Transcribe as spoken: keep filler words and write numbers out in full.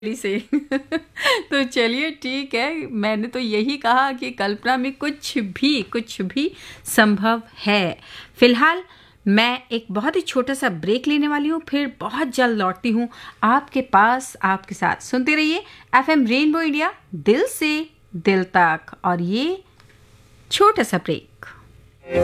से तो चलिए ठीक है, मैंने तो यही कहा कि कल्पना में कुछ भी कुछ भी संभव है। फिलहाल मैं एक बहुत ही छोटा सा ब्रेक लेने वाली हूँ, फिर बहुत जल्द लौटती हूँ आपके पास, आपके साथ। सुनते रहिए एफएम रेनबो इंडिया, दिल से दिल तक। और ये छोटा सा ब्रेक।